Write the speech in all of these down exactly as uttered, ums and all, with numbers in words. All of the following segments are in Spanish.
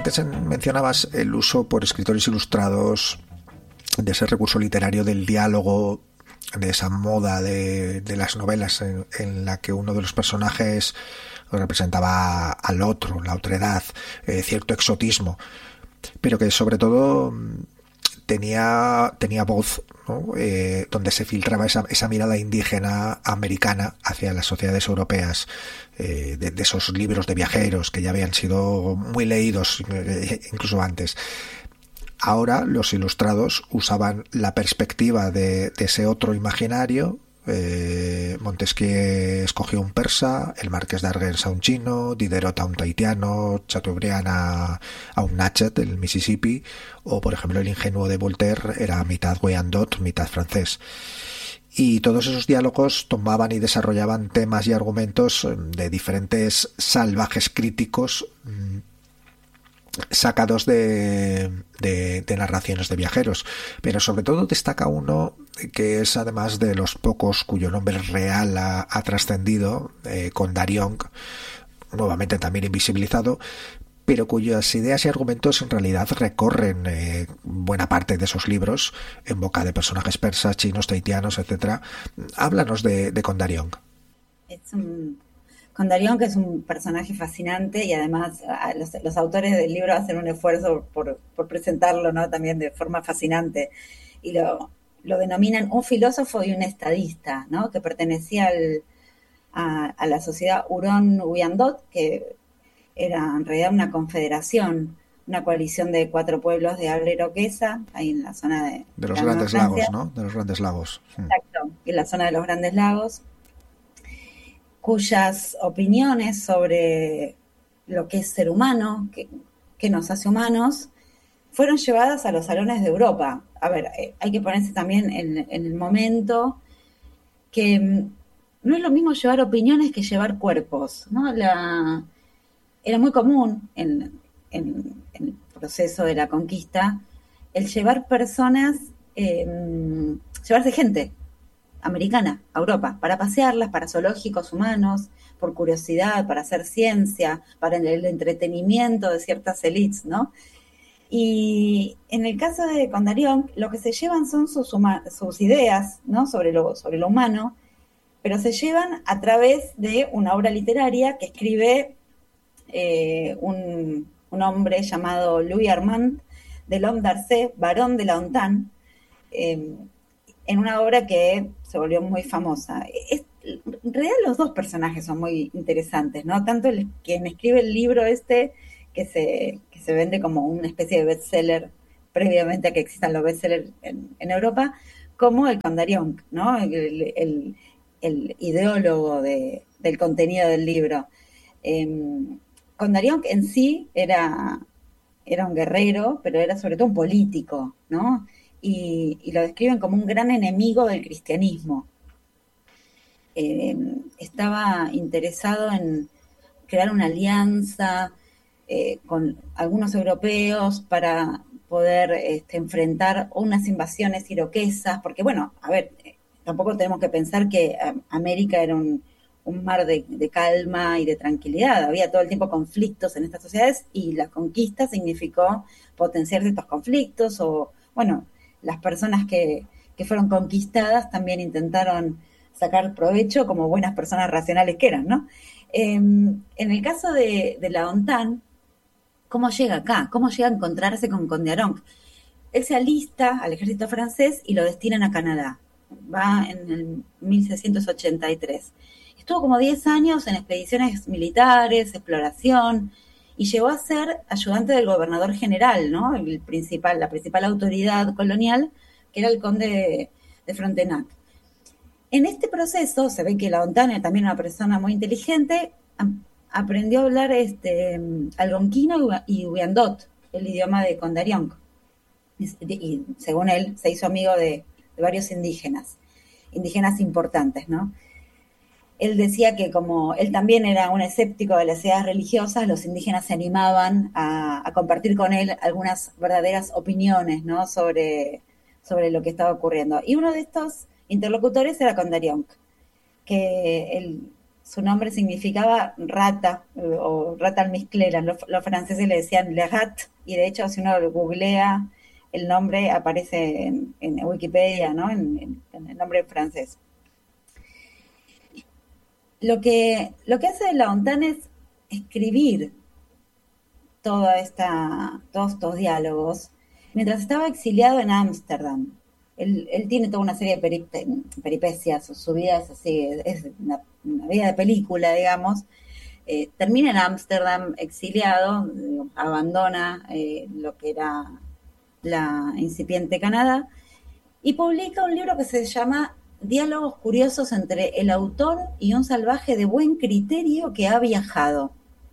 antes mencionabas el uso por escritores ilustrados de ese recurso literario del diálogo, de esa moda de, de las novelas en, en la que uno de los personajes representaba al otro, la otredad, eh, cierto exotismo, pero que sobre todo tenía, tenía voz, ¿no? Eh, donde se filtraba esa, esa mirada indígena americana hacia las sociedades europeas, eh, de, de esos libros de viajeros que ya habían sido muy leídos eh, incluso antes. Ahora los ilustrados usaban la perspectiva de, de ese otro imaginario. Eh, Montesquieu escogió un persa, el Marqués d'Argens a un chino, Diderot a un tahitiano, Chateaubriand a, a un Natchez del Mississippi, o por ejemplo el ingenuo de Voltaire era mitad Wyandot, mitad francés. Y todos esos diálogos tomaban y desarrollaban temas y argumentos de diferentes salvajes críticos sacados de, de, de narraciones de viajeros, pero sobre todo destaca uno que es además de los pocos cuyo nombre real ha, ha trascendido, eh, Condariong, nuevamente también invisibilizado, pero cuyas ideas y argumentos en realidad recorren eh, buena parte de esos libros en boca de personajes persas, chinos, tahitianos, etcétera. Háblanos de, de Condariong. Es un... Condariong, que es un personaje fascinante y además los, los autores del libro hacen un esfuerzo por, por presentarlo, ¿no? También de forma fascinante, y lo, lo denominan un filósofo y un estadista, ¿no? Que pertenecía al, a, a la sociedad Huron-Wyandot, que era en realidad una confederación, una coalición de cuatro pueblos de habla iroquesa, ahí en la zona de... De los Grandes Lagos, ¿no? De los Grandes Lagos. Exacto, en la zona de los Grandes Lagos, cuyas opiniones sobre lo que es ser humano, que, que nos hace humanos, fueron llevadas a los salones de Europa. A ver, eh, hay que ponerse también en, en el momento que mm, no es lo mismo llevar opiniones que llevar cuerpos, ¿no? La, era muy común en, en, en el proceso de la conquista el llevar personas, eh, llevarse gente americana a Europa, para pasearlas, para zoológicos humanos, por curiosidad, para hacer ciencia, para el entretenimiento de ciertas élites, ¿no? Y en el caso de Condariong, lo que se llevan son sus, huma- sus ideas, ¿no? sobre, lo, sobre lo humano, pero se llevan a través de una obra literaria que escribe eh, un, un hombre llamado Louis Armand de L'Homme d'Arcé, barón de la Hontan, eh, en una obra que se volvió muy famosa. Es, en realidad los dos personajes son muy interesantes, ¿no? Tanto el, quien escribe el libro este, que se, que se vende como una especie de bestseller previamente a que existan los bestsellers en, en Europa, como el Condariong, ¿no? El, el, el ideólogo de, del contenido del libro. Eh, Condariong en sí era, era un guerrero, pero era sobre todo un político, ¿no? Y, y lo describen como un gran enemigo del cristianismo. Eh, estaba interesado en crear una alianza eh, con algunos europeos para poder este, enfrentar unas invasiones iroquesas, porque bueno, a ver, eh, tampoco tenemos que pensar que eh, América era un, un mar de, de calma y de tranquilidad, había todo el tiempo conflictos en estas sociedades y la conquista significó potenciar ciertos conflictos o, bueno, las personas que, que fueron conquistadas también intentaron sacar provecho como buenas personas racionales que eran, ¿no? Eh, en el caso de, de la Hontan, ¿cómo llega acá? ¿Cómo llega a encontrarse con Condariong? Él se alista al ejército francés y lo destinan a Canadá. Va en el mil seiscientos ochenta y tres. Estuvo como diez años en expediciones militares, exploración, y llegó a ser ayudante del gobernador general, ¿no? El principal, la principal autoridad colonial, que era el conde de, de Frontenac. En este proceso, se ve que la Hontan, también una persona muy inteligente, aprendió a hablar este, algonquino y Wyandot, el idioma de Condariong. Y, y según él, se hizo amigo de, de varios indígenas, indígenas importantes, ¿no? Él decía que como él también era un escéptico de las ideas religiosas, los indígenas se animaban a, a compartir con él algunas verdaderas opiniones, ¿no? sobre, sobre lo que estaba ocurriendo. Y uno de estos interlocutores era Condariong, que él su nombre significaba rata, o rata almizclera. Los, los franceses le decían le rat, y de hecho si uno googlea el nombre aparece en, en Wikipedia, ¿no? En, en, en el nombre francés. Lo que, lo que hace la ONTAN es escribir toda esta, todos estos diálogos mientras estaba exiliado en Ámsterdam. Él, él tiene toda una serie de peripe, peripecias, su, su vida es así, es una, una vida de película, digamos. Eh, termina en Ámsterdam exiliado, digamos, abandona eh, lo que era la incipiente Canadá y publica un libro que se llama Diálogos curiosos entre el autor y un salvaje de buen criterio que ha viajado.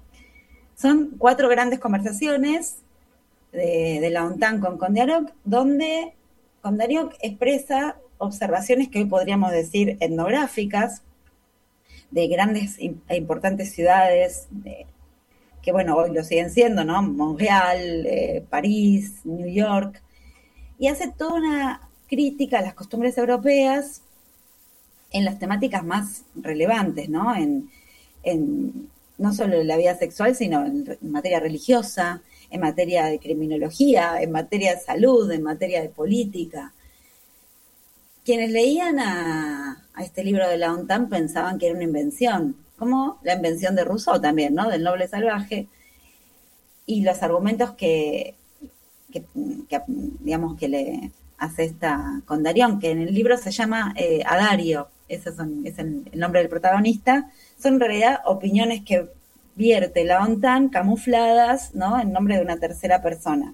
Son cuatro grandes conversaciones de, de la ONTAN con Kondiaronk, donde Kondiaronk expresa observaciones que hoy podríamos decir etnográficas de grandes e importantes ciudades, de, que bueno, hoy lo siguen siendo, ¿no? Montreal, eh, París, New York, y hace toda una crítica a las costumbres europeas en las temáticas más relevantes, ¿no? En, en no solo en la vida sexual, sino en, en materia religiosa, en materia de criminología, en materia de salud, en materia de política. Quienes leían a, a este libro de la ONTAN pensaban que era una invención, como la invención de Rousseau también, ¿no? Del noble salvaje, y los argumentos que, que, que digamos, que le hace esta Kondiaronk, que en el libro se llama eh, Adario, ese son, es el, el nombre del protagonista, son en realidad opiniones que vierte la ONTAN camufladas, ¿no? En nombre de una tercera persona.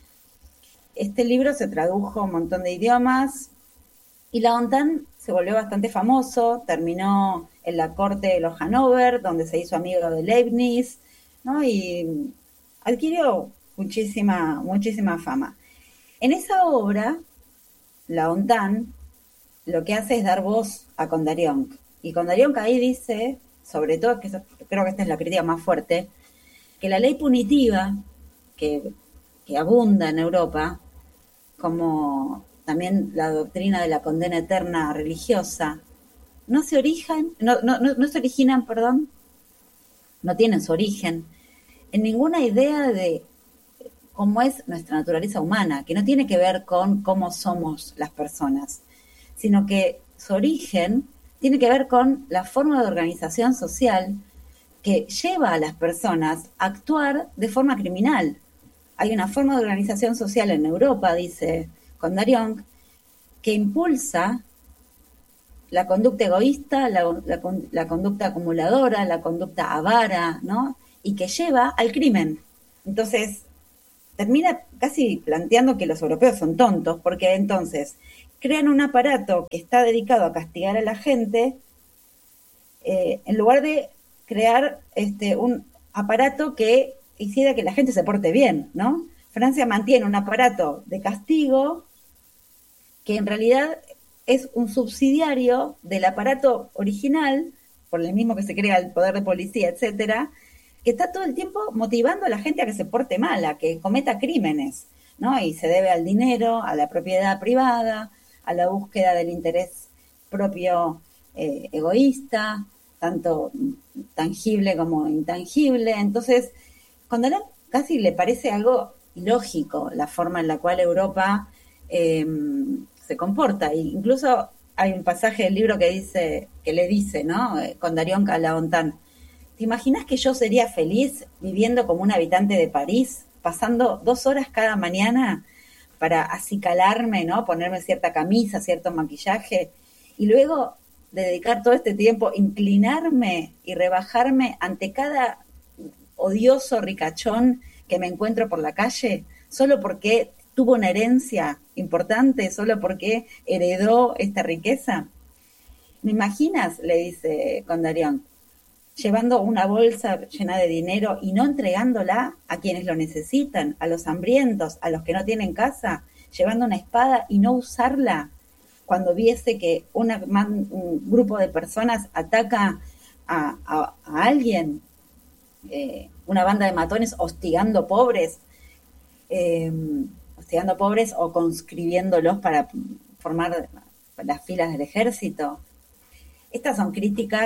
Este libro se tradujo a un montón de idiomas y la ONTAN se volvió bastante famoso, terminó en la corte de los Hannover, donde se hizo amigo de Leibniz, ¿no? Y adquirió muchísima, muchísima fama. En esa obra, la ONTAN lo que hace es dar voz a Kondiaronk. Y Kondiaronk ahí dice, sobre todo, que eso, creo que esta es la crítica más fuerte, que la ley punitiva que, que abunda en Europa, como también la doctrina de la condena eterna religiosa, no se origen, no, no, no, no se originan, perdón, no tienen su origen en ninguna idea de cómo es nuestra naturaleza humana, que no tiene que ver con cómo somos las personas, sino que su origen tiene que ver con la forma de organización social que lleva a las personas a actuar de forma criminal. Hay una forma de organización social en Europa, dice Kondiaronk, que impulsa la conducta egoísta, la, la, la conducta acumuladora, la conducta avara, ¿no? Y que lleva al crimen. Entonces, termina casi planteando que los europeos son tontos, porque entonces crean un aparato que está dedicado a castigar a la gente, eh, en lugar de crear este, un aparato que hiciera que la gente se porte bien, ¿no? Francia mantiene un aparato de castigo que en realidad es un subsidiario del aparato original, por el mismo que se crea el poder de policía, etcétera, que está todo el tiempo motivando a la gente a que se porte mal, a que cometa crímenes, ¿no? Y se debe al dinero, a la propiedad privada, a la búsqueda del interés propio eh, egoísta, tanto tangible como intangible. Entonces, cuando a casi le parece algo ilógico la forma en la cual Europa eh, se comporta. E incluso hay un pasaje del libro que dice, que le dice, ¿no? Kondiaronk a la ONTAN: ¿te imaginas que yo sería feliz viviendo como un habitante de París, pasando dos horas cada mañana para acicalarme, ¿no? Ponerme cierta camisa, cierto maquillaje, y luego dedicar todo este tiempo, inclinarme y rebajarme ante cada odioso ricachón que me encuentro por la calle, solo porque tuvo una herencia importante, solo porque heredó esta riqueza? ¿Me imaginas?, le dice Kondiaronk, llevando una bolsa llena de dinero y no entregándola a quienes lo necesitan, a los hambrientos, a los que no tienen casa, llevando una espada y no usarla cuando viese que una, un grupo de personas ataca a, a, a alguien, eh, una banda de matones hostigando pobres, eh, hostigando pobres o conscribiéndolos para formar las filas del ejército. Estas son críticas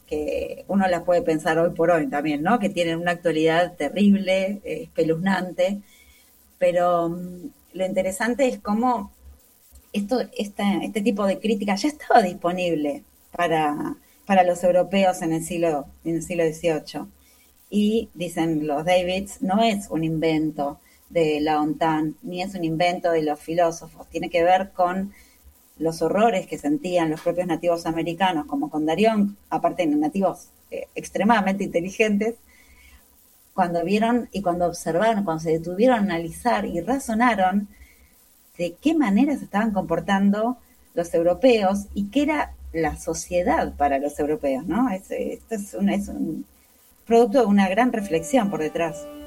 que uno las puede pensar hoy por hoy también, ¿no? Que tienen una actualidad terrible, eh, espeluznante, pero um, lo interesante es cómo esto, esta, este tipo de crítica ya estaba disponible para, para los europeos en el siglo, en el siglo dieciocho. Y dicen los Davids, no es un invento de la OTAN, ni es un invento de los filósofos, tiene que ver con los horrores que sentían los propios nativos americanos, como con Darión, aparte de nativos eh, extremadamente inteligentes, cuando vieron y cuando observaron, cuando se detuvieron a analizar y razonaron de qué manera se estaban comportando los europeos y qué era la sociedad para los europeos, ¿no? Es, esto es un, es un producto de una gran reflexión por detrás.